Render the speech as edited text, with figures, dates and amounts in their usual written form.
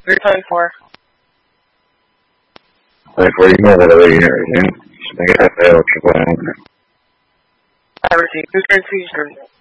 324. 24, you know what I mean. I got that triple. I received 232.